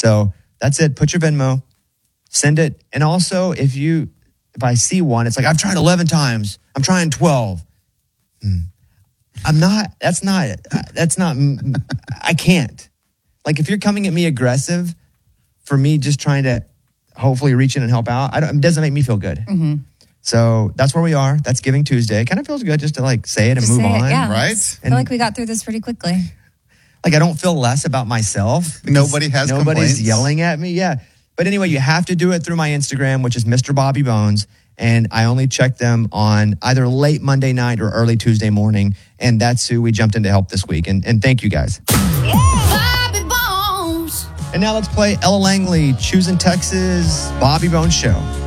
So that's it. Put your Venmo, send it. And also, if I see one, it's like, I've tried 11 times. I'm trying 12. That's not, I can't. Like, if you're coming at me aggressive for me just trying to hopefully reach in and help out, it doesn't make me feel good. Mm-hmm. So that's where we are. That's Giving Tuesday. Kind of feels good just to like say it and move on. Yeah. Right? I feel like we got through this pretty quickly. Like, I don't feel less about myself. Nobody's complaints. Yelling at me. Yeah. But anyway, you have to do it through my Instagram, which is Mr. Bobby Bones. And I only check them on either late Monday night or early Tuesday morning. And that's who we jumped in to help this week. And thank you guys. Bobby Bones. And now let's play Ella Langley, Choosing Texas, Bobby Bones Show.